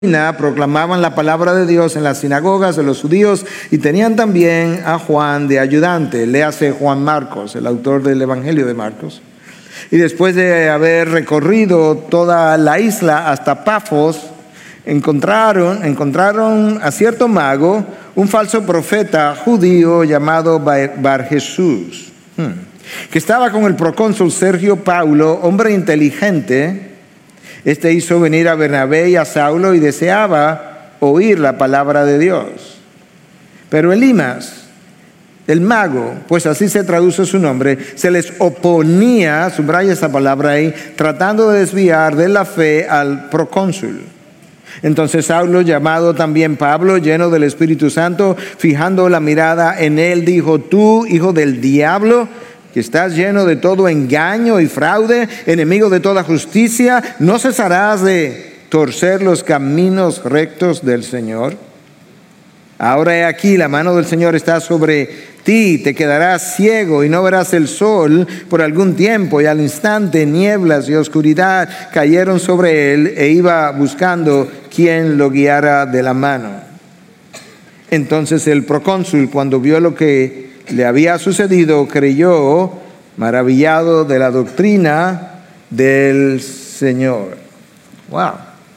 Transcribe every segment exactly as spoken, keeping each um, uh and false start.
proclamaban la palabra de Dios en las sinagogas de los judíos y tenían también a Juan de ayudante. Léase Juan Marcos, el autor del Evangelio de Marcos. Y después de haber recorrido toda la isla hasta Pafos, encontraron, encontraron a cierto mago, un falso profeta judío llamado Bar Jesús, que estaba con el procónsul Sergio Paulo, hombre inteligente. Este hizo venir a Bernabé y a Saulo y deseaba oír la palabra de Dios. Pero Elimas, el mago, pues así se traduce su nombre, se les oponía, subraya esa palabra ahí, tratando de desviar de la fe al procónsul. Entonces Saulo, llamado también Pablo, lleno del Espíritu Santo, fijando la mirada en él, dijo: tú, hijo del diablo, que estás lleno de todo engaño y fraude, enemigo de toda justicia, ¿no cesarás de torcer los caminos rectos del Señor? Ahora he aquí, la mano del Señor está sobre ti, te quedarás ciego y no verás el sol por algún tiempo. Y al instante nieblas y oscuridad cayeron sobre él e iba buscando quien lo guiara de la mano. Entonces el procónsul, cuando vio lo que le había sucedido, creyó, maravillado de la doctrina del Señor. Wow.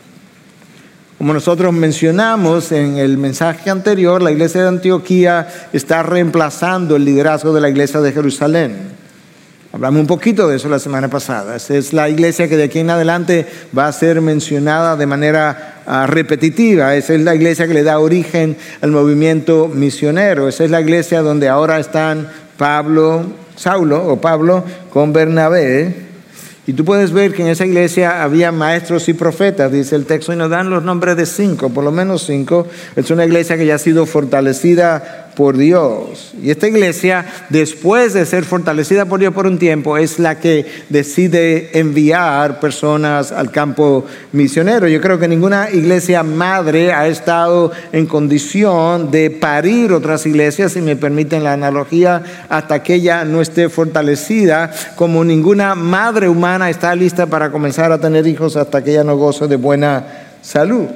Como nosotros mencionamos en el mensaje anterior, la iglesia de Antioquía está reemplazando el liderazgo de la iglesia de Jerusalén. Hablamos un poquito de eso la semana pasada. Esa es la iglesia que de aquí en adelante va a ser mencionada de manera uh, repetitiva. Esa es la iglesia que le da origen al movimiento misionero. Esa es la iglesia donde ahora están Pablo, Saulo o Pablo con Bernabé. Y tú puedes ver que en esa iglesia había maestros y profetas, dice el texto, y nos dan los nombres de cinco, por lo menos cinco. Es una iglesia que ya ha sido fortalecida por Dios. Y esta iglesia, después de ser fortalecida por Dios por un tiempo, es la que decide enviar personas al campo misionero. Yo creo que ninguna iglesia madre ha estado en condición de parir otras iglesias, si me permiten la analogía, hasta que ella no esté fortalecida, como ninguna madre humana está lista para comenzar a tener hijos hasta que ella no goce de buena salud.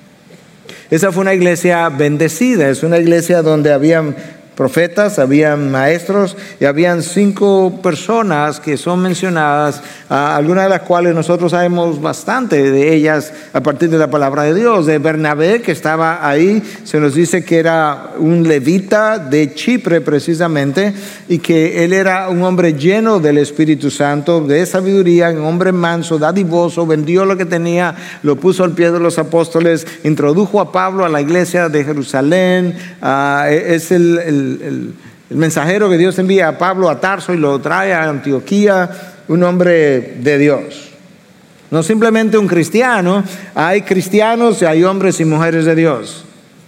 Esa fue una iglesia bendecida, es una iglesia donde habían profetas, habían maestros y habían cinco personas que son mencionadas, uh, algunas de las cuales nosotros sabemos bastante de ellas a partir de la palabra de Dios. De Bernabé, que estaba ahí, se nos dice que era un levita de Chipre precisamente, y que él era un hombre lleno del Espíritu Santo, de sabiduría, un hombre manso, dadivoso, vendió lo que tenía, lo puso al pie de los apóstoles, introdujo a Pablo a la iglesia de Jerusalén. Uh, es el, el El, el mensajero que Dios envía a Pablo a Tarso y lo trae a Antioquía, un hombre de Dios. No simplemente un cristiano, hay cristianos y hay hombres y mujeres de Dios.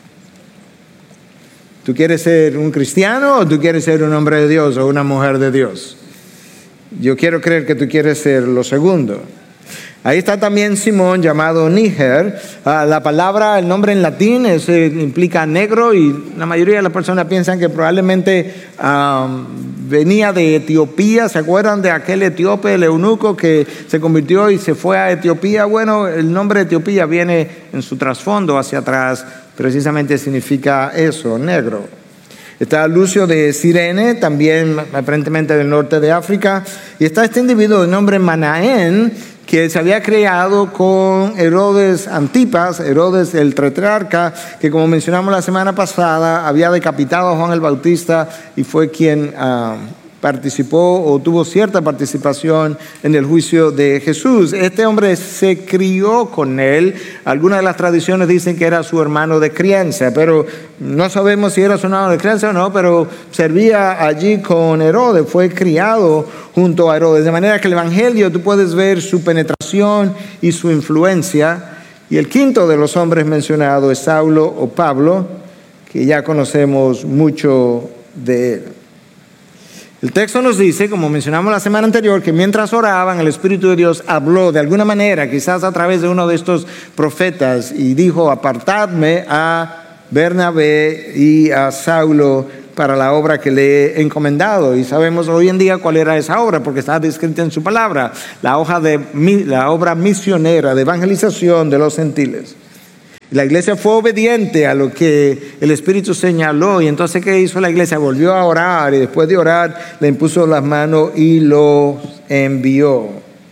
¿Tú quieres ser un cristiano o tú quieres ser un hombre de Dios o una mujer de Dios? Yo quiero creer que tú quieres ser lo segundo. Ahí está también Simón, llamado Níger. Uh, la palabra, el nombre en latín es, eh, implica negro, y la mayoría de las personas piensan que probablemente um, venía de Etiopía. ¿Se acuerdan de aquel etíope, el eunuco, que se convirtió y se fue a Etiopía? Bueno, el nombre Etiopía viene en su trasfondo hacia atrás, precisamente significa eso, negro. Está Lucio de Cirene, también aparentemente del norte de África. Y está este individuo de nombre Manaén, que se había creado con Herodes Antipas, Herodes el tetrarca, que como mencionamos la semana pasada, había decapitado a Juan el Bautista y fue quien uh, participó o tuvo cierta participación en el juicio de Jesús. Este hombre se crió con él. Algunas de las tradiciones dicen que era su hermano de crianza, pero no sabemos si era su hermano de crianza o no, pero servía allí con Herodes, fue criado junto a Herodes. De manera que el Evangelio, tú puedes ver su penetración y su influencia. Y el quinto de los hombres mencionados es Saulo o Pablo, que ya conocemos mucho de él. El texto nos dice, como mencionamos la semana anterior, que mientras oraban, el Espíritu de Dios habló de alguna manera, quizás a través de uno de estos profetas, y dijo: apartadme a Bernabé y a Saulo para la obra que le he encomendado. Y sabemos hoy en día cuál era esa obra, porque está descrita en su palabra, la, hoja de, la obra misionera de evangelización de los gentiles. La iglesia fue obediente a lo que el Espíritu señaló. Y entonces, ¿qué hizo la iglesia? Volvió a orar, y después de orar le impuso las manos y los envió.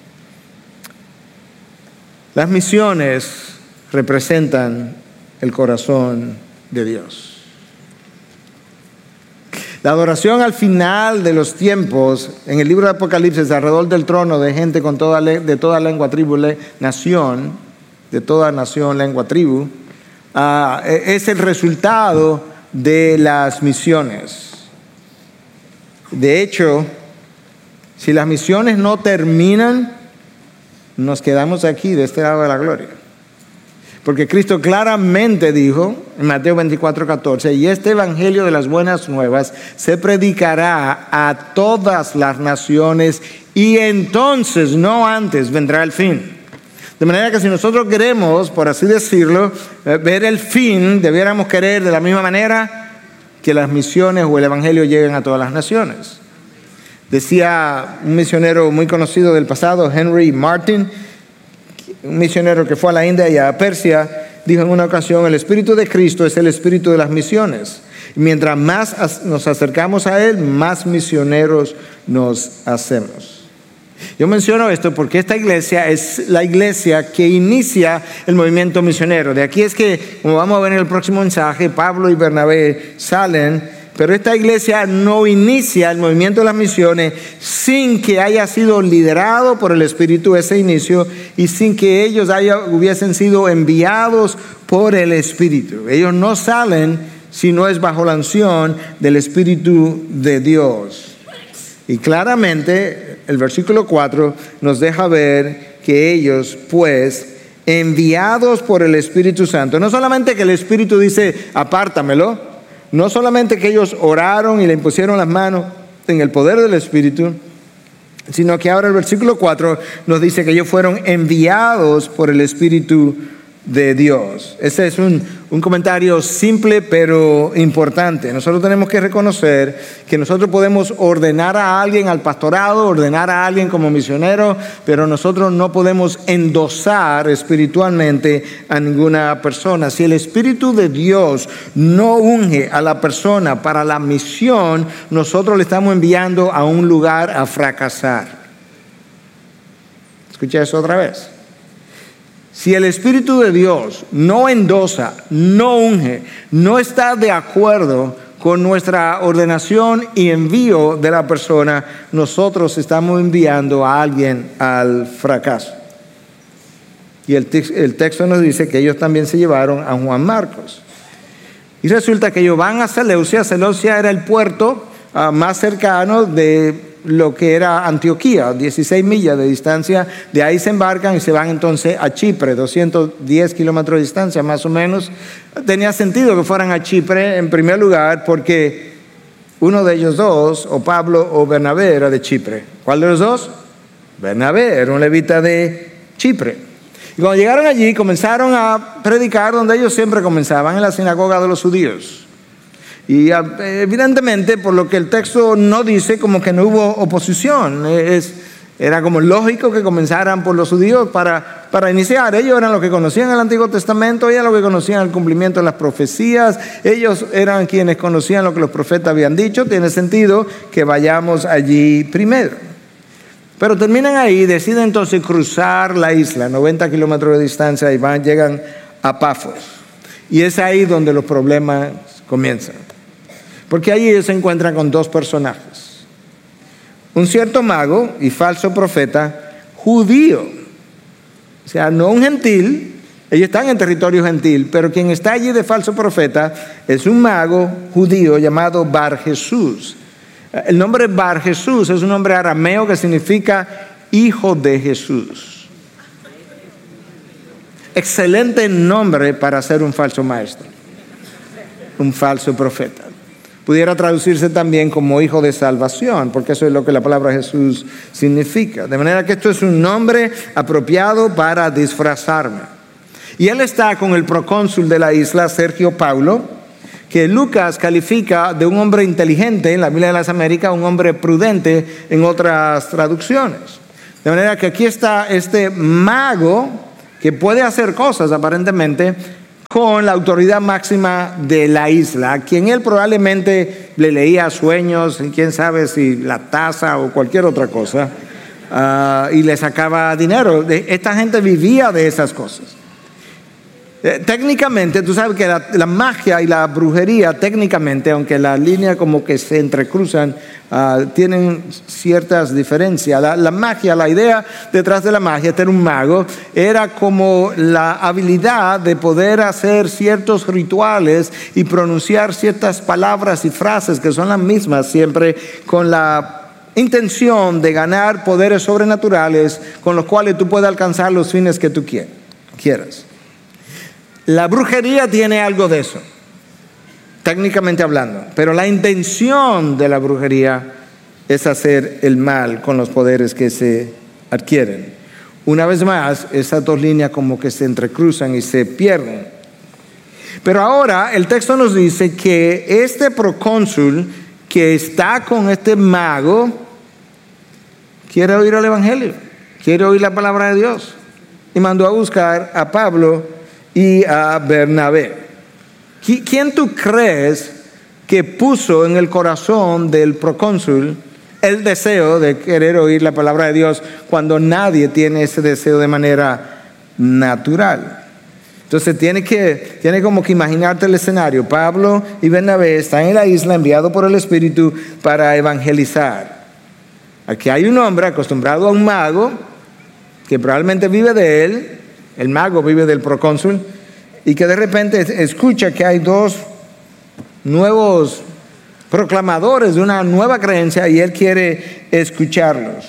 Las misiones representan el corazón de Dios. La adoración al final de los tiempos, en el libro de Apocalipsis, alrededor del trono de gente con toda, de toda lengua, tribu, nación, de toda nación, lengua, tribu, uh, es el resultado de las misiones. De hecho, si las misiones no terminan, nos quedamos aquí de este lado de la gloria. Porque Cristo claramente dijo en Mateo veinticuatro, catorce, y este evangelio de las buenas nuevas se predicará a todas las naciones y entonces, no antes, vendrá el fin. De manera que si nosotros queremos, por así decirlo, ver el fin, debiéramos querer de la misma manera que las misiones o el evangelio lleguen a todas las naciones. Decía un misionero muy conocido del pasado, Henry Martin, un misionero que fue a la India y a Persia, dijo en una ocasión: el Espíritu de Cristo es el espíritu de las misiones. Y mientras más nos acercamos a Él, más misioneros nos hacemos. Yo menciono esto porque esta iglesia es la iglesia que inicia el movimiento misionero. De aquí es que, como vamos a ver en el próximo mensaje, Pablo y Bernabé salen. Pero esta iglesia no inicia el movimiento de las misiones sin que haya sido liderado por el Espíritu ese inicio y sin que ellos haya, hubiesen sido enviados por el Espíritu. Ellos no salen si no es bajo la unción del Espíritu de Dios. Y claramente el versículo cuatro nos deja ver que ellos, pues, enviados por el Espíritu Santo, no solamente que el Espíritu dice apártamelo, no solamente que ellos oraron y le impusieron las manos en el poder del Espíritu, sino que ahora el versículo cuatro nos dice que ellos fueron enviados por el Espíritu de Dios. Ese es un, un comentario simple pero importante. Nosotros tenemos que reconocer que nosotros podemos ordenar a alguien al pastorado, ordenar a alguien como misionero, pero nosotros no podemos endosar espiritualmente a ninguna persona. Si el Espíritu de Dios no unge a la persona para la misión, nosotros le estamos enviando a un lugar a fracasar. Escucha eso otra vez. Si el Espíritu de Dios no endosa, no unge, no está de acuerdo con nuestra ordenación y envío de la persona, nosotros estamos enviando a alguien al fracaso. Y el, te- el texto nos dice que ellos también se llevaron a Juan Marcos. Y resulta que ellos van a Seleucia. Seleucia era el puerto uh, más cercano de lo que era Antioquía, dieciséis millas de distancia. De ahí se embarcan y se van entonces a Chipre, doscientos diez kilómetros de distancia más o menos. Tenía sentido que fueran a Chipre en primer lugar porque uno de ellos dos, o Pablo o Bernabé, era de Chipre. ¿Cuál de los dos? Bernabé, era un levita de Chipre. Y cuando llegaron allí comenzaron a predicar donde ellos siempre comenzaban, en la sinagoga de los judíos. Y evidentemente, por lo que el texto no dice, como que no hubo oposición. Es, era como lógico que comenzaran por los judíos para, para iniciar. Ellos eran los que conocían el Antiguo Testamento, ellos eran los que conocían el cumplimiento de las profecías, ellos eran quienes conocían lo que los profetas habían dicho. Tiene sentido que vayamos allí primero. Pero terminan ahí, deciden entonces cruzar la isla, noventa kilómetros de distancia, y van, llegan a Pafos. Y es ahí donde los problemas comienzan. Porque allí ellos se encuentran con dos personajes. Un cierto mago y falso profeta judío. O sea, no un gentil. Ellos están en territorio gentil, pero quien está allí de falso profeta es un mago judío llamado Bar Jesús. El nombre Bar Jesús es un nombre arameo que significa hijo de Jesús. Excelente nombre para ser un falso maestro, un falso profeta. Pudiera traducirse también como hijo de salvación, porque eso es lo que la palabra Jesús significa. De manera que esto es un nombre apropiado para disfrazarme. Y él está con el procónsul de la isla, Sergio Paulo, que Lucas califica de un hombre inteligente en la Biblia de las Américas, un hombre prudente en otras traducciones. De manera que aquí está este mago que puede hacer cosas aparentemente con la autoridad máxima de la isla, a quien él probablemente le leía sueños, quién sabe si la taza o cualquier otra cosa, uh, y le sacaba dinero. Esta gente vivía de esas cosas. Eh, técnicamente, tú sabes que la, la magia y la brujería, técnicamente, aunque las líneas como que se entrecruzan, uh, tienen ciertas diferencias. La, la magia, la idea detrás de la magia, tener un mago, era como la habilidad de poder hacer ciertos rituales y pronunciar ciertas palabras y frases que son las mismas siempre, con la intención de ganar poderes sobrenaturales con los cuales tú puedas alcanzar los fines que tú quieras. La brujería tiene algo de eso, técnicamente hablando, pero la intención de la brujería es hacer el mal con los poderes que se adquieren. Una vez más, esas dos líneas como que se entrecruzan y se pierden. Pero ahora el texto nos dice que este procónsul que está con este mago quiere oír el evangelio, quiere oír la palabra de Dios, y mandó a buscar a Pablo y a Bernabé. ¿Quién tú crees que puso en el corazón del procónsul el deseo de querer oír la palabra de Dios cuando nadie tiene ese deseo de manera natural? Entonces tiene que, tiene como que imaginarte el escenario. Pablo y Bernabé están en la isla enviados por el Espíritu para evangelizar. Aquí hay un hombre acostumbrado a un mago que probablemente vive de él. El mago vive del procónsul, y que de repente escucha que hay dos nuevos proclamadores de una nueva creencia y él quiere escucharlos.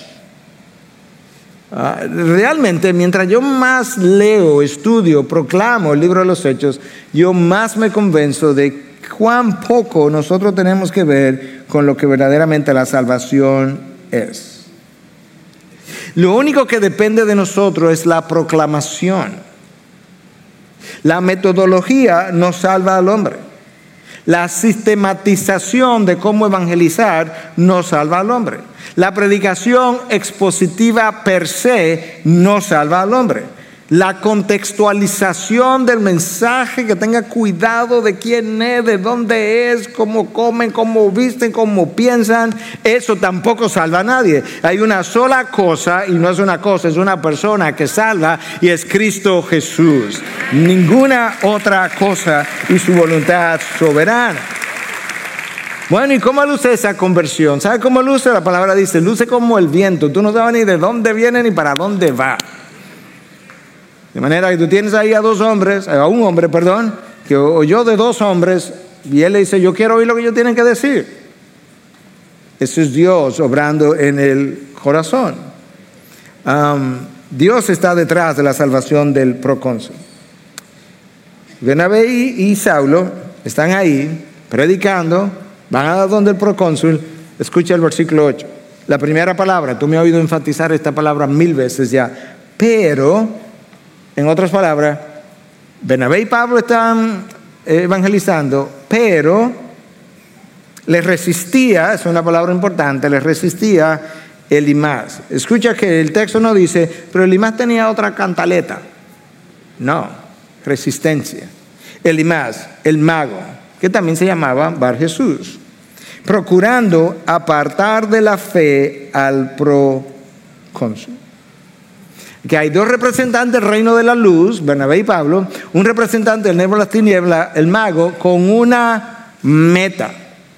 Uh, realmente, mientras yo más leo, estudio, proclamo el libro de los Hechos, yo más me convenzo de cuán poco nosotros tenemos que ver con lo que verdaderamente la salvación es. Lo único que depende de nosotros es la proclamación. La metodología no salva al hombre. La sistematización de cómo evangelizar no salva al hombre. La predicación expositiva per se no salva al hombre. La contextualización del mensaje, que tenga cuidado de quién es, de dónde es, cómo comen, cómo visten, cómo piensan, eso tampoco salva a nadie. Hay una sola cosa, y no es una cosa, es una persona que salva, y es Cristo Jesús. Ninguna otra cosa, y su voluntad soberana. Bueno, ¿y cómo luce esa conversión? ¿Sabe cómo luce? La palabra dice, luce como el viento. Tú no sabes ni de dónde viene ni para dónde va. De manera que tú tienes ahí a dos hombres, a un hombre, perdón, que oyó de dos hombres, y él le dice, yo quiero oír lo que ellos tienen que decir. Eso es Dios obrando en el corazón. Um, Dios está detrás de la salvación del procónsul. Bernabé y, y Saulo están ahí predicando, van a donde el procónsul. Escucha el versículo ocho. La primera palabra, tú me has oído enfatizar esta palabra mil veces ya, pero... En otras palabras, Bernabé y Pablo están evangelizando, pero les resistía, es una palabra importante, les resistía Elimas. Escucha que el texto no dice, pero Elimas tenía otra cantaleta. No, resistencia. Elimas, el mago, que también se llamaba Bar Jesús, procurando apartar de la fe al procónsul. Que hay dos representantes del reino de la luz, Bernabé y Pablo, un representante del reino de las tinieblas, el mago, con una meta.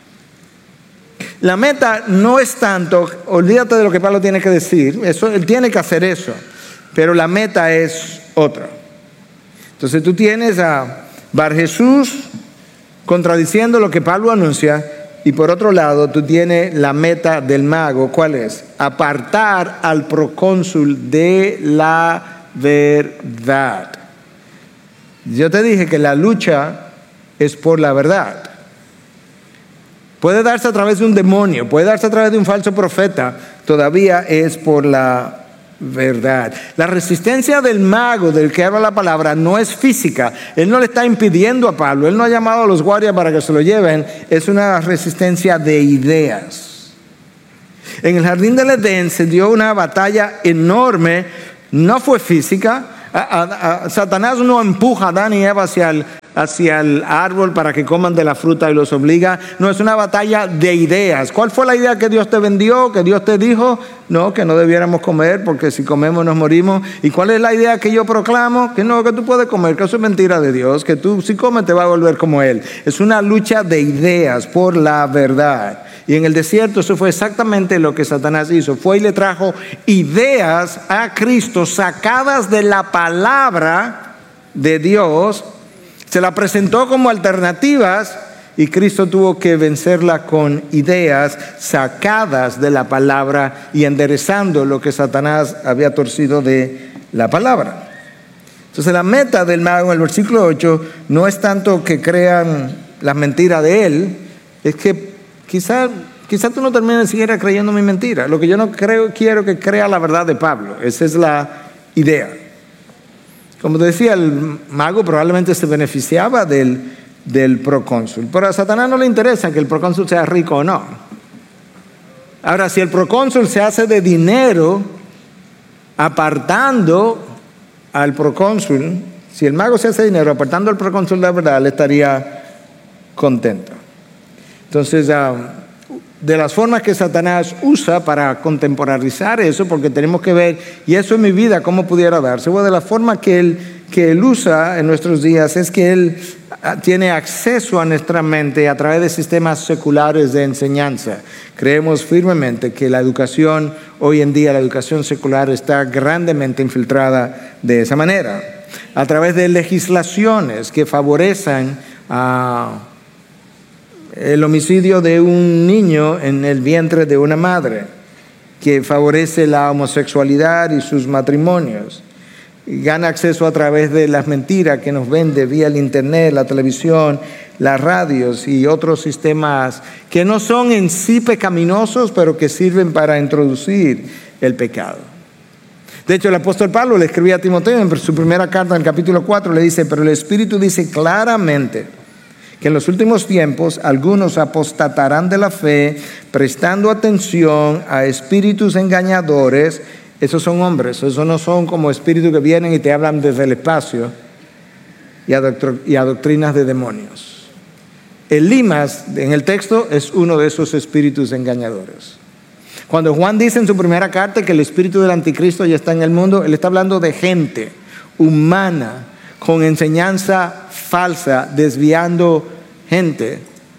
La meta no es tanto, olvídate de lo que Pablo tiene que decir, eso, él tiene que hacer eso, pero la meta es otra. Entonces tú tienes a Bar Jesús contradiciendo lo que Pablo anuncia, y por otro lado tú tienes la meta del mago. ¿Cuál es? Apartar al procónsul de la verdad. Yo te dije que la lucha es por la verdad. Puede darse a través de un demonio, puede darse a través de un falso profeta, todavía es por la verdad. La resistencia del mago del que habla la palabra no es física. Él no le está impidiendo a Pablo, él no ha llamado a los guardias para que se lo lleven, es una resistencia de ideas. En el jardín del Edén se dio una batalla enorme, no fue física, A, a, a, Satanás no empuja a Adán y Eva hacia el, hacia el árbol para que coman de la fruta y los obliga. No, es una batalla de ideas. ¿Cuál fue la idea que Dios te vendió, que Dios te dijo? No, que no debiéramos comer porque si comemos nos morimos. ¿Y cuál es la idea que yo proclamo? Que no, que tú puedes comer, que eso es mentira de Dios, que tú si comes te vas a volver como Él. Es una lucha de ideas por la verdad. Y en el desierto eso fue exactamente lo que Satanás hizo. Fue y le trajo ideas a Cristo sacadas de la palabra de Dios. Se la presentó como alternativas y Cristo tuvo que vencerla con ideas sacadas de la palabra y enderezando lo que Satanás había torcido de la palabra. Entonces la meta del mago en el versículo ocho no es tanto que crean las mentiras de él, es que quizá, quizá tú no termines ni siquiera creyendo mi mentira. Lo que yo no creo, quiero que crea la verdad de Pablo. Esa es la idea. Como te decía, el mago probablemente se beneficiaba del, del procónsul. Pero a Satanás no le interesa que el procónsul sea rico o no. Ahora, si el procónsul se hace de dinero apartando al procónsul, si el mago se hace de dinero apartando al procónsul, la verdad, él estaría contento. Entonces, uh, de las formas que Satanás usa para contemporaneizar eso, porque tenemos que ver, y eso en mi vida, cómo pudiera darse. Bueno, de la forma que él, que él usa en nuestros días es que él tiene acceso a nuestra mente a través de sistemas seculares de enseñanza. Creemos firmemente que la educación, hoy en día la educación secular está grandemente infiltrada de esa manera. A través de legislaciones que favorecen a... Uh, el homicidio de un niño en el vientre de una madre, que favorece la homosexualidad y sus matrimonios. Y gana acceso a través de las mentiras que nos vende vía el internet, la televisión, las radios y otros sistemas que no son en sí pecaminosos, pero que sirven para introducir el pecado. De hecho, el apóstol Pablo le escribía a Timoteo en su primera carta, en el capítulo cuatro, le dice, pero el Espíritu dice claramente que en los últimos tiempos algunos apostatarán de la fe, prestando atención a espíritus engañadores. Esos son hombres, esos no son como espíritus que vienen y te hablan desde el espacio y a, doctr- y a doctrinas de demonios. Elimas en el texto es uno de esos espíritus engañadores. Cuando Juan dice en su primera carta que el espíritu del anticristo ya está en el mundo, él está hablando de gente humana con enseñanza falsa, desviando gente.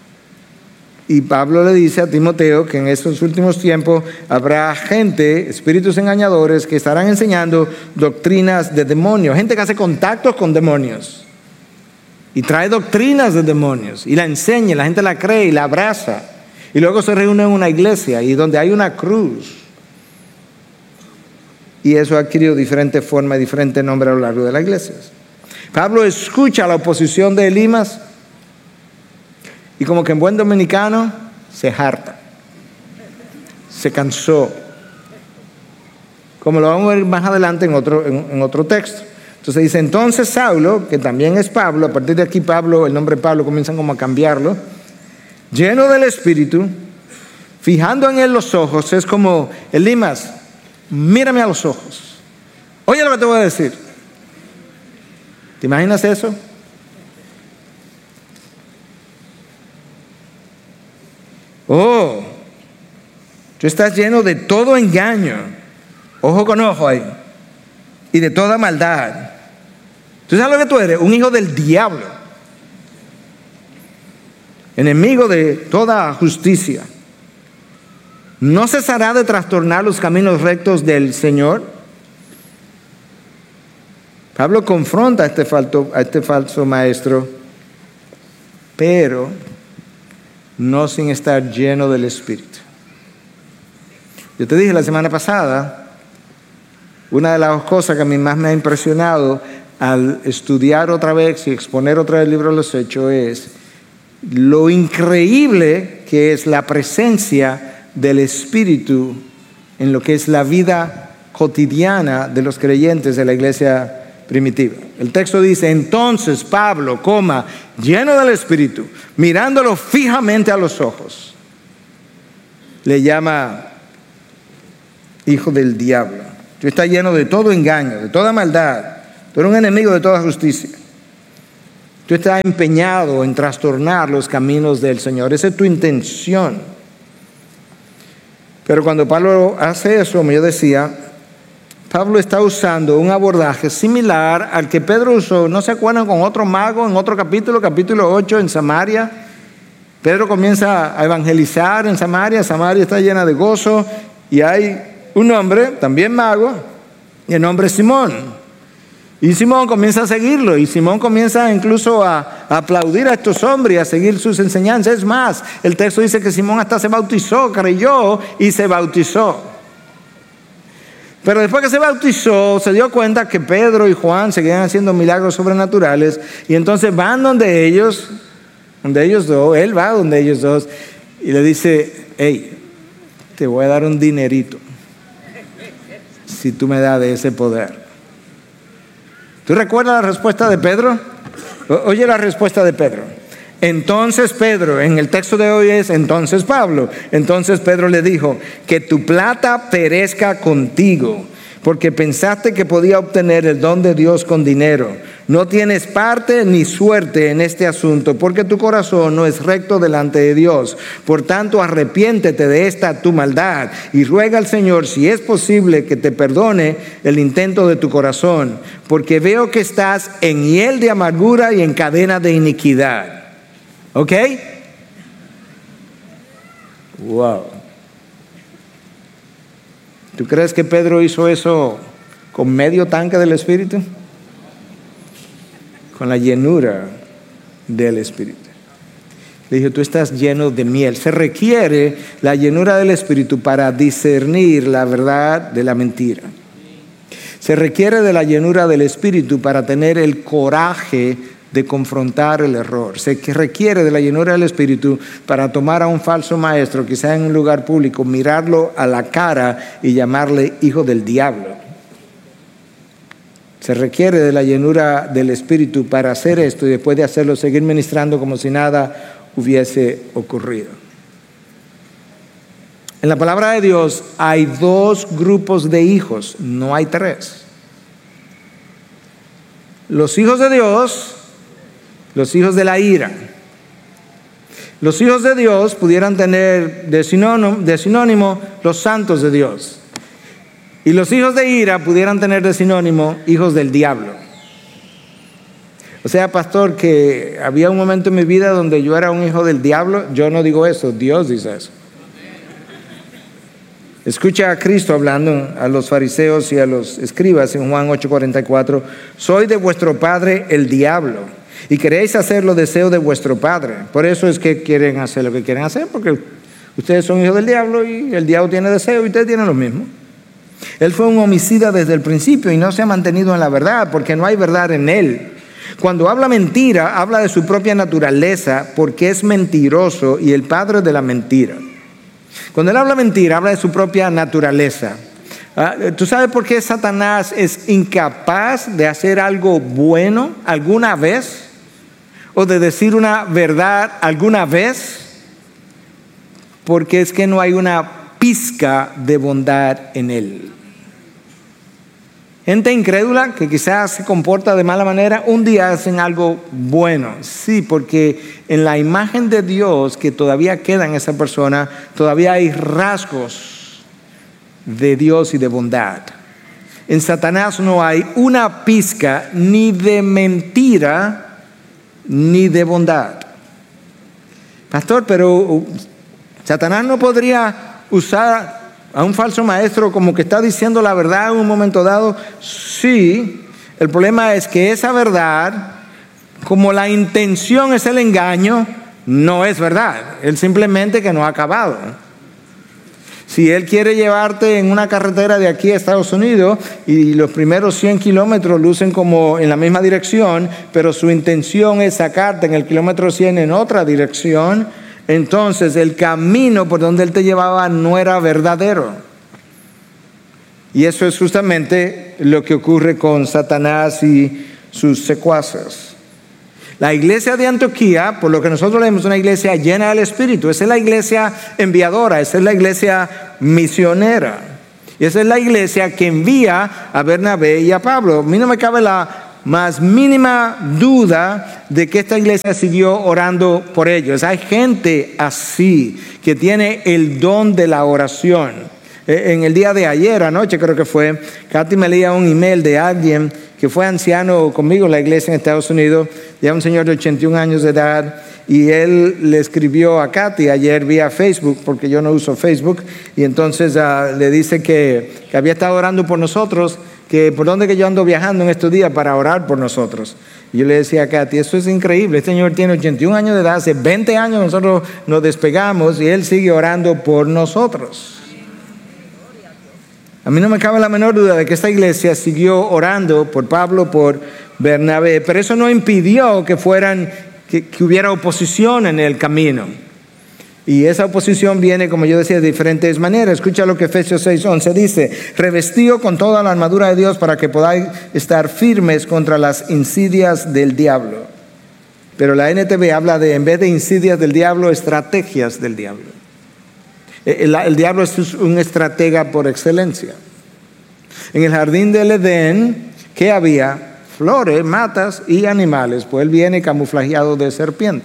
Y Pablo le dice a Timoteo que en estos últimos tiempos habrá gente, espíritus engañadores, que estarán enseñando doctrinas de demonios. Gente que hace contactos con demonios y trae doctrinas de demonios y la enseña, la gente la cree y la abraza. Y luego se reúne en una iglesia y donde hay una cruz. Y eso ha adquirido diferente forma y diferente nombre a lo largo de las iglesias. Pablo escucha la oposición de Elimas y como que en buen dominicano se harta, se cansó, como lo vamos a ver más adelante en otro, en, en otro texto. Entonces dice, entonces Saulo, que también es Pablo, a partir de aquí Pablo, el nombre Pablo comienzan como a cambiarlo, lleno del Espíritu, fijando en él los ojos, es como, Elimas, mírame a los ojos, oye lo que te voy a decir. ¿Te imaginas eso? Oh, tú estás lleno de todo engaño, ojo con ojo ahí, y de toda maldad. ¿Tú sabes lo que tú eres? Un hijo del diablo, enemigo de toda justicia. ¿No cesará de trastornar los caminos rectos del Señor? Pablo confronta a este, falto, a este falso maestro, pero no sin estar lleno del Espíritu. Yo te dije la semana pasada, una de las cosas que a mí más me ha impresionado al estudiar otra vez y exponer otra vez el libro de los Hechos es lo increíble que es la presencia del Espíritu en lo que es la vida cotidiana de los creyentes de la iglesia primitiva. El texto dice, entonces Pablo, coma, lleno del Espíritu, mirándolo fijamente a los ojos, le llama hijo del diablo. Tú estás lleno de todo engaño, de toda maldad, Tú eres un enemigo de toda justicia. Tú estás empeñado en trastornar los caminos del Señor. Esa es tu intención. Pero cuando Pablo hace eso, como yo decía, Pablo está usando un abordaje similar al que Pedro usó. ¿No se acuerdan con otro mago en otro capítulo, capítulo ocho, en Samaria? Pedro comienza a evangelizar en Samaria. Samaria está llena de gozo y hay un hombre, también mago, y el nombre es Simón. Y Simón comienza a seguirlo, y Simón comienza incluso a, a aplaudir a estos hombres y a seguir sus enseñanzas. Es más, el texto dice que Simón hasta se bautizó, creyó y se bautizó. Pero después que se bautizó, se dio cuenta que Pedro y Juan seguían haciendo milagros sobrenaturales, y entonces van donde ellos, donde ellos dos, él va donde ellos dos, y le dice: hey, te voy a dar un dinerito si tú me das de ese poder. ¿Tú recuerdas la respuesta de Pedro? Oye la respuesta de Pedro. Entonces Pedro, en el texto de hoy es entonces Pablo. Entonces Pedro le dijo: que tu plata perezca contigo, porque pensaste que podía obtener el don de Dios con dinero. No tienes parte ni suerte en este asunto, porque tu corazón no es recto delante de Dios. Por tanto, arrepiéntete de esta tu maldad y ruega al Señor, si es posible, que te perdone el intento de tu corazón, porque veo que estás en hiel de amargura y en cadena de iniquidad. ¿Ok? Wow. ¿Tú crees que Pedro hizo eso con medio tanque del Espíritu? Con la llenura del Espíritu. Le dijo: tú estás lleno de miel. Se requiere la llenura del Espíritu para discernir la verdad de la mentira. Se requiere de la llenura del Espíritu para tener el coraje de confrontar el error. Se requiere de la llenura del Espíritu para tomar a un falso maestro, quizá en un lugar público, mirarlo a la cara y llamarle hijo del diablo. Se requiere de la llenura del Espíritu para hacer esto, y después de hacerlo, seguir ministrando como si nada hubiese ocurrido. En la palabra de Dios hay dos grupos de hijos, no hay tres. Los hijos de Dios, los hijos de la ira. Los hijos de Dios pudieran tener de sinónimo, de sinónimo los santos de Dios. Y los hijos de ira pudieran tener de sinónimo hijos del diablo. O sea, pastor, que había un momento en mi vida donde yo era un hijo del diablo. Yo no digo eso, Dios dice eso. Escucha a Cristo hablando a los fariseos y a los escribas en Juan ocho cuarenta y cuatro. Soy de vuestro padre el diablo, y queréis hacer los deseos de vuestro padre. Por eso es que quieren hacer lo que quieren hacer, porque ustedes son hijos del diablo y el diablo tiene deseos y ustedes tienen lo mismo. Él fue un homicida desde el principio y no se ha mantenido en la verdad, porque no hay verdad en él. Cuando habla mentira, habla de su propia naturaleza, porque es mentiroso y el padre de la mentira. Cuando él habla mentira, habla de su propia naturaleza. ¿Tú sabes por qué Satanás es incapaz de hacer algo bueno alguna vez? ¿O de decir una verdad alguna vez? Porque es que no hay una pizca de bondad en él. Gente incrédula que quizás se comporta de mala manera, un día hacen algo bueno. Sí, porque en la imagen de Dios que todavía queda en esa persona, todavía hay rasgos de Dios y de bondad. En Satanás no hay una pizca ni de mentira ni de bondad. Pastor, pero Satanás no podría usar a un falso maestro como que está diciendo la verdad en un momento dado. Sí, el problema es que esa verdad, como la intención es el engaño, no es verdad. Él simplemente que no ha acabado. Si él quiere llevarte en una carretera de aquí a Estados Unidos y los primeros cien kilómetros lucen como en la misma dirección, pero su intención es sacarte en el kilómetro cien en otra dirección, entonces el camino por donde él te llevaba no era verdadero. Y eso es justamente lo que ocurre con Satanás y sus secuaces. La iglesia de Antioquía, por lo que nosotros leemos, es una iglesia llena del Espíritu. Esa es la iglesia enviadora, esa es la iglesia misionera. Y esa es la iglesia que envía a Bernabé y a Pablo. A mí no me cabe la más mínima duda de que esta iglesia siguió orando por ellos. Hay gente así que tiene el don de la oración. En el día de ayer, anoche creo que fue, Katy me leía un email de alguien que fue anciano conmigo en la iglesia en Estados Unidos, ya un señor de ochenta y un años de edad, y él le escribió a Katy ayer vía Facebook, porque yo no uso Facebook, y entonces uh, le dice que, que había estado orando por nosotros, que por dónde que yo ando viajando en estos días para orar por nosotros. Y yo le decía a Katy, eso es increíble, este señor tiene ochenta y un años de edad, hace veinte años nosotros nos despegamos y él sigue orando por nosotros. A mí no me cabe la menor duda de que esta iglesia siguió orando por Pablo, por Bernabé, pero eso no impidió que fueran, que, que hubiera oposición en el camino. Y esa oposición viene, como yo decía, de diferentes maneras. Escucha lo que Efesios seis once dice: revestido con toda la armadura de Dios para que podáis estar firmes contra las insidias del diablo. Pero la N T V habla de, en vez de insidias del diablo, estrategias del diablo. El, el diablo es un estratega por excelencia. En el jardín del Edén, ¿qué había? Flores, matas y animales, pues él viene camuflajeado de serpiente.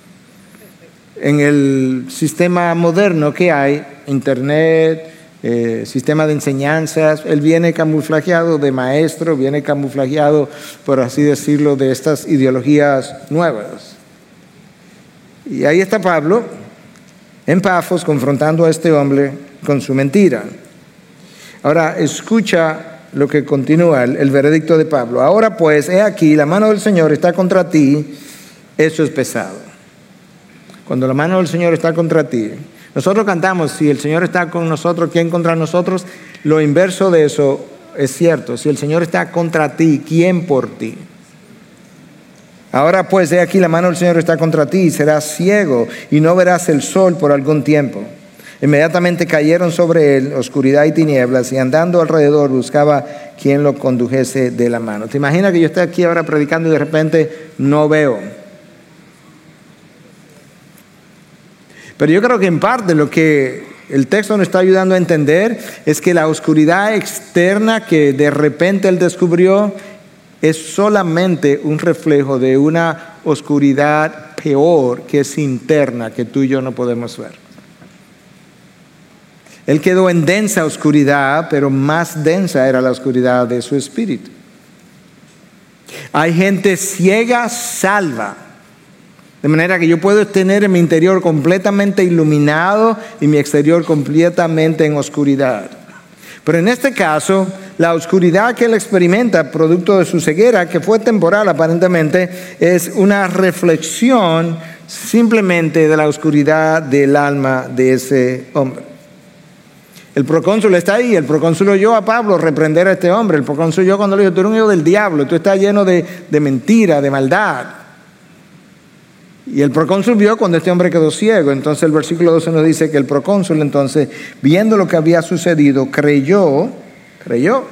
En el sistema moderno que hay, internet, eh, sistema de enseñanzas, él viene camuflajeado de maestro, viene camuflajeado, por así decirlo, de estas ideologías nuevas. Y ahí está Pablo en Pafos confrontando a este hombre con su mentira. Ahora escucha lo que continúa el, el veredicto de Pablo. Ahora pues, he aquí, la mano del Señor está contra ti, eso es pesado. Cuando la mano del Señor está contra ti, nosotros cantamos, si el Señor está con nosotros, ¿quién contra nosotros? Lo inverso de eso es cierto. Si el Señor está contra ti, ¿quién por ti? Ahora pues, he aquí, la mano del Señor está contra ti, y serás ciego y no verás el sol por algún tiempo. Inmediatamente cayeron sobre él oscuridad y tinieblas, y andando alrededor buscaba quien lo condujese de la mano. ¿Te imaginas que yo esté aquí ahora predicando y de repente no veo? Pero yo creo que en parte lo que el texto nos está ayudando a entender es que la oscuridad externa que de repente él descubrió es solamente un reflejo de una oscuridad peor que es interna, que tú y yo no podemos ver. Él quedó en densa oscuridad, pero más densa era la oscuridad de su espíritu. Hay gente ciega, salva. De manera que yo puedo tener en mi interior completamente iluminado y mi exterior completamente en oscuridad. Pero en este caso, la oscuridad que él experimenta, producto de su ceguera, que fue temporal aparentemente, es una reflexión simplemente de la oscuridad del alma de ese hombre. El procónsul está ahí, el procónsul oyó a Pablo reprender a este hombre. El procónsul oyó cuando le dijo, tú eres un hijo del diablo, tú estás lleno de, de mentira, de maldad. Y el procónsul vio cuando este hombre quedó ciego. Entonces el versículo doce nos dice que el procónsul entonces, viendo lo que había sucedido, creyó, creyó,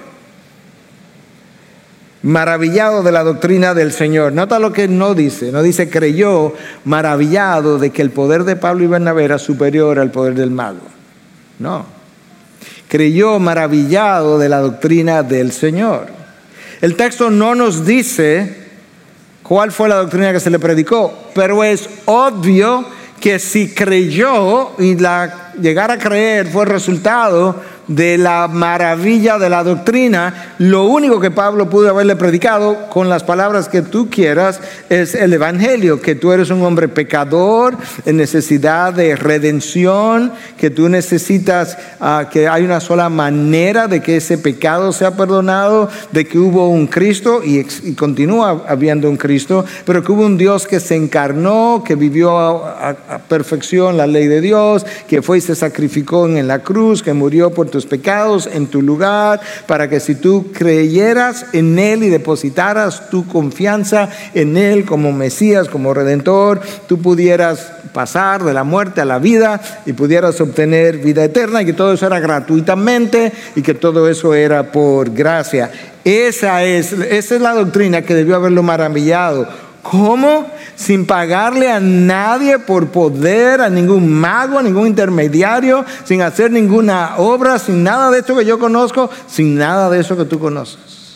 maravillado de la doctrina del Señor. Nota lo que no dice, no dice creyó, maravillado de que el poder de Pablo y Bernabé era superior al poder del mago. No, creyó maravillado de la doctrina del Señor. El texto no nos dice cuál fue la doctrina que se le predicó, pero es obvio que si creyó y la llegar a creer fue el resultado de la maravilla de la doctrina, lo único que Pablo pudo haberle predicado con las palabras que tú quieras es el evangelio, que tú eres un hombre pecador en necesidad de redención, que tú necesitas uh, que hay una sola manera de que ese pecado sea perdonado, de que hubo un Cristo y, y continúa habiendo un Cristo, pero que hubo un Dios que se encarnó, que vivió a, a, a perfección la ley de Dios, que fue y se sacrificó en la cruz, que murió por tus pecados en tu lugar, para que si tú creyeras en Él y depositaras tu confianza en Él como Mesías, como Redentor, tú pudieras pasar de la muerte a la vida y pudieras obtener vida eterna, y que todo eso era gratuitamente y que todo eso era por gracia. Esa es, esa es la doctrina que debió haberlo maravillado. ¿Cómo? Sin pagarle a nadie por poder, a ningún mago, a ningún intermediario, sin hacer ninguna obra, sin nada de esto que yo conozco, sin nada de eso que tú conoces.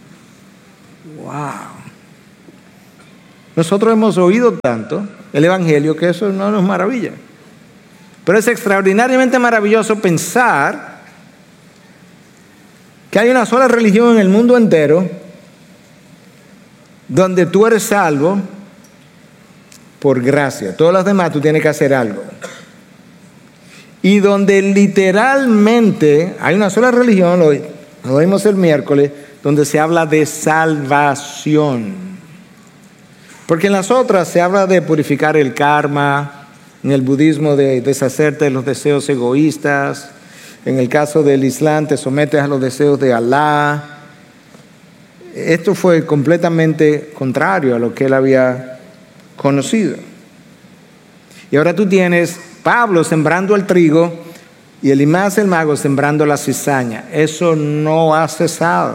Wow. Nosotros hemos oído tanto el Evangelio que eso no nos maravilla. Pero es extraordinariamente maravilloso pensar que hay una sola religión en el mundo entero donde tú eres salvo por gracia. Todas las demás tú tienes que hacer algo. Y donde literalmente hay una sola religión, lo, lo vimos el miércoles, donde se habla de salvación. Porque en las otras se habla de purificar el karma, en el budismo de deshacerte de los deseos egoístas, en el caso del Islam te sometes a los deseos de Alá. Esto fue completamente contrario a lo que él había conocido. Y ahora tú tienes Pablo sembrando el trigo y Elimas el mago sembrando la cizaña. Eso no ha cesado.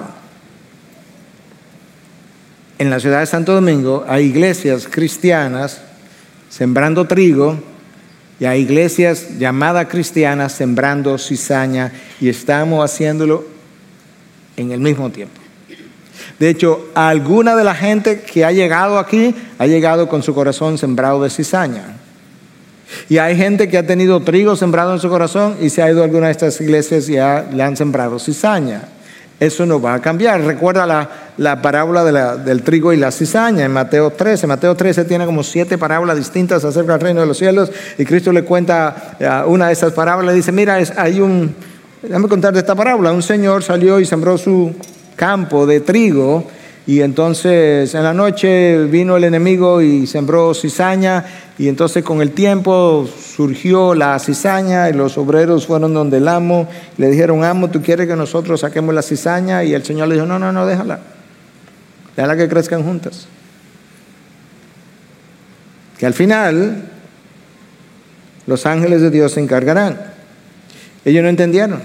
En la ciudad de Santo Domingo hay iglesias cristianas sembrando trigo y hay iglesias llamadas cristianas sembrando cizaña, y estamos haciéndolo en el mismo tiempo. De hecho, alguna de la gente que ha llegado aquí ha llegado con su corazón sembrado de cizaña. Y hay gente que ha tenido trigo sembrado en su corazón y se ha ido a alguna de estas iglesias y ha, le han sembrado cizaña. Eso no va a cambiar. Recuerda la, la parábola de la, del trigo y la cizaña en Mateo trece. Mateo trece tiene como siete parábolas distintas acerca del reino de los cielos, y Cristo le cuenta uh, una de esas parábolas. Le dice, mira, es, hay un, déjame contar de esta parábola. Un señor salió y sembró su campo de trigo, y entonces en la noche vino el enemigo y sembró cizaña, y entonces con el tiempo surgió la cizaña y los obreros fueron donde el amo, le dijeron, amo, ¿tú quieres que nosotros saquemos la cizaña? Y el Señor le dijo, no, no, no, déjala, déjala que crezcan juntas, que al final los ángeles de Dios se encargarán. Ellos no entendieron.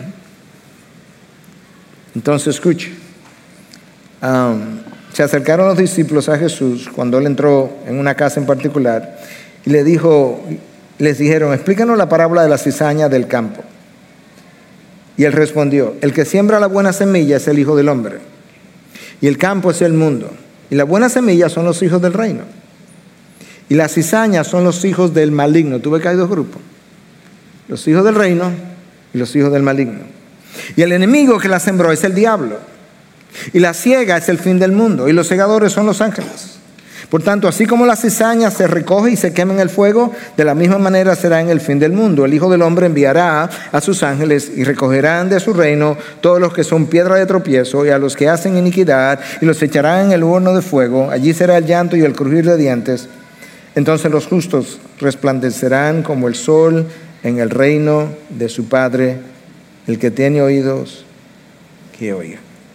Entonces escuche. Um, se acercaron los discípulos a Jesús cuando él entró en una casa en particular y le dijo, les dijeron, explícanos la parábola de la cizaña del campo. Y él respondió, el que siembra la buena semilla es el Hijo del Hombre, y el campo es el mundo, y la buena semilla son los hijos del reino, y la cizaña son los hijos del maligno. Tú ves que hay dos grupos, los hijos del reino y los hijos del maligno. Y el enemigo que la sembró es el diablo. Y la siega es el fin del mundo, y los segadores son los ángeles. Por tanto, así como la cizaña se recoge y se quema en el fuego, de la misma manera será en el fin del mundo. El Hijo del Hombre enviará a sus ángeles y recogerán de su reino todos los que son piedra de tropiezo y a los que hacen iniquidad, y los echarán en el horno de fuego. Allí será el llanto y el crujir de dientes. Entonces los justos resplandecerán como el sol en el reino de su Padre. El que tiene oídos, que oiga.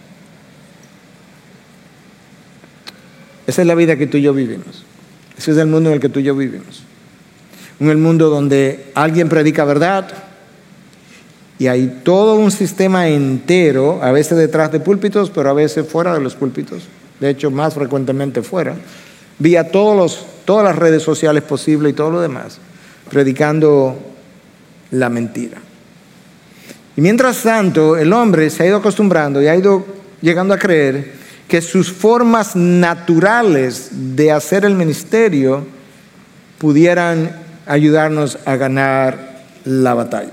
Esa es la vida que tú y yo vivimos. Ese es el mundo en el que tú y yo vivimos. En el mundo donde alguien predica verdad y hay todo un sistema entero, a veces detrás de púlpitos, pero a veces fuera de los púlpitos. De hecho, más frecuentemente fuera. Vía todos los, todas las redes sociales posibles y todo lo demás, predicando la mentira. Y mientras tanto, el hombre se ha ido acostumbrando y ha ido llegando a creer que sus formas naturales de hacer el ministerio pudieran ayudarnos a ganar la batalla.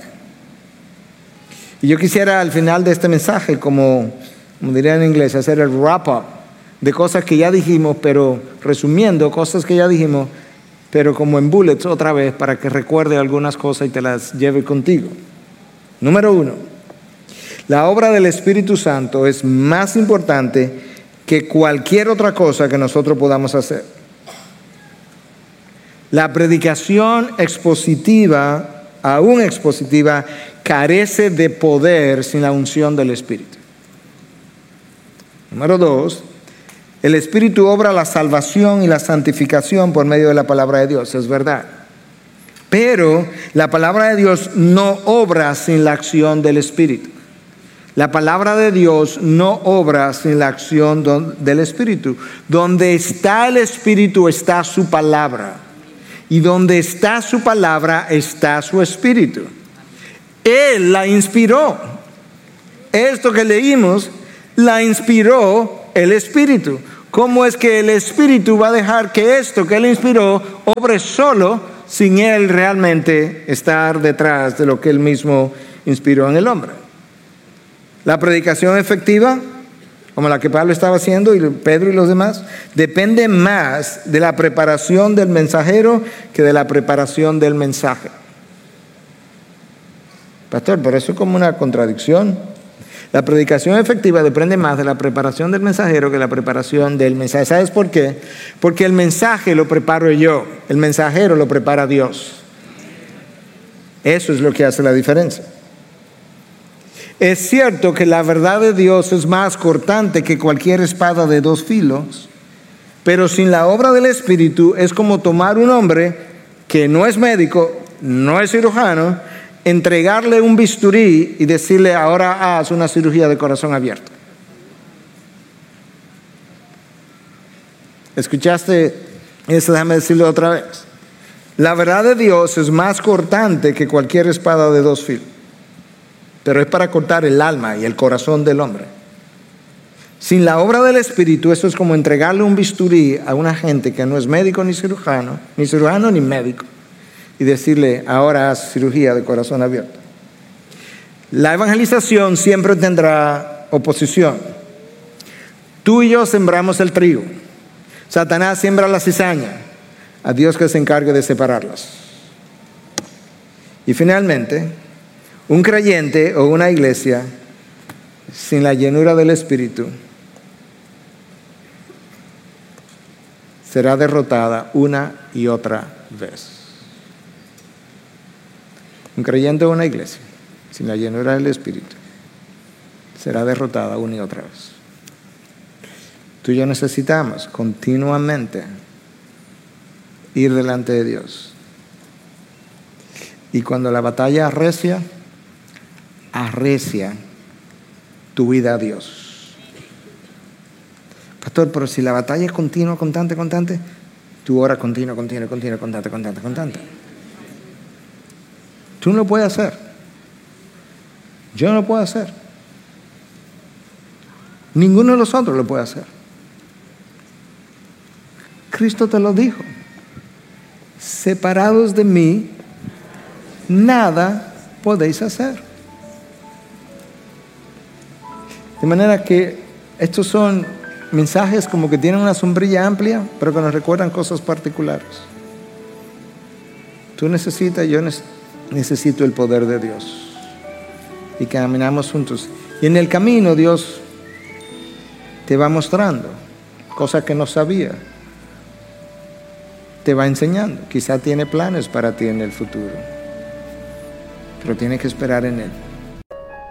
Y yo quisiera al final de este mensaje, como, como diría en inglés, hacer el wrap-up de cosas que ya dijimos, pero resumiendo cosas que ya dijimos, pero como en bullets otra vez, para que recuerde algunas cosas y te las lleve contigo. Número uno, la obra del Espíritu Santo es más importante que cualquier otra cosa que nosotros podamos hacer. La predicación expositiva, aún expositiva, carece de poder sin la unción del Espíritu. Número dos, el Espíritu obra la salvación y la santificación por medio de la palabra de Dios, es verdad. Pero la palabra de Dios no obra sin la acción del Espíritu. La palabra de Dios no obra sin la acción del Espíritu. Donde está el Espíritu está su palabra. Y donde está su palabra está su Espíritu. Él la inspiró. Esto que leímos la inspiró el Espíritu. ¿Cómo es que el Espíritu va a dejar que esto que Él inspiró obre solo sin Él realmente estar detrás de lo que Él mismo inspiró en el hombre? La predicación efectiva, como la que Pablo estaba haciendo y Pedro y los demás, depende más de la preparación del mensajero que de la preparación del mensaje. Pastor, pero eso es como una contradicción. La predicación efectiva depende más de la preparación del mensajero que de la preparación del mensaje. ¿Sabes por qué? Porque el mensaje lo preparo yo, el mensajero lo prepara Dios. Eso es lo que hace la diferencia. Es cierto que la verdad de Dios es más cortante que cualquier espada de dos filos, pero sin la obra del Espíritu es como tomar un hombre que no es médico, no es cirujano, entregarle un bisturí y decirle ahora haz una cirugía de corazón abierto. ¿Escuchaste eso? Déjame decirlo otra vez. La verdad de Dios es más cortante que cualquier espada de dos filos, pero es para cortar el alma y el corazón del hombre. Sin la obra del Espíritu, eso es como entregarle un bisturí a una gente que no es médico ni cirujano, ni cirujano ni médico, y decirle, ahora haz cirugía de corazón abierto. La evangelización siempre tendrá oposición. Tú y yo sembramos el trigo. Satanás siembra la cizaña. A Dios que se encargue de separarlas. Y finalmente, un creyente o una iglesia sin la llenura del Espíritu será derrotada una y otra vez. Un creyente o una iglesia sin la llenura del Espíritu será derrotada una y otra vez. Tú y yo necesitamos continuamente ir delante de Dios. Y cuando la batalla arrecia, arrecia tu vida a Dios. Pastor, pero si la batalla es continua, constante, constante, tu hora continua, continua, continua, constante, constante, constante. Tú no lo puedes hacer. Yo no lo puedo hacer. Ninguno de nosotros lo puede hacer. Cristo te lo dijo. Separados de mí, nada podéis hacer. De manera que estos son mensajes como que tienen una sombrilla amplia, pero que nos recuerdan cosas particulares. Tú necesitas, yo necesito el poder de Dios. Y caminamos juntos. Y en el camino Dios te va mostrando cosas que no sabía. Te va enseñando. Quizá tiene planes para ti en el futuro. Pero tienes que esperar en Él.